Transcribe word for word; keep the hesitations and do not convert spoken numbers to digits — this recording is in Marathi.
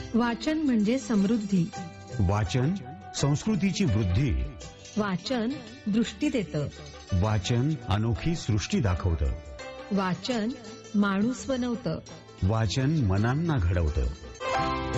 वाचन म्हणजे समृद्धी. वाचन संस्कृतीची वृद्धी. वाचन दृष्टी देतं. वाचन अनोखी सृष्टी दाखवतं. वाचन माणूस बनवतं. वाचन मनांना घडवतं.